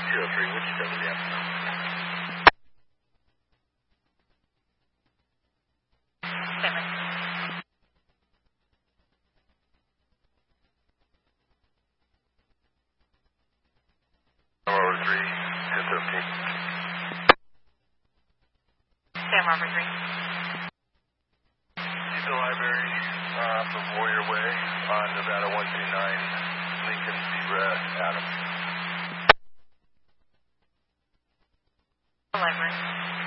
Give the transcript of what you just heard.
203, what's your WM? Seven. Robert 3, 1013. Sam Robert 3. Keep the library from Warrior Way on Nevada 129, Lincoln, Zebra, Adams. Library.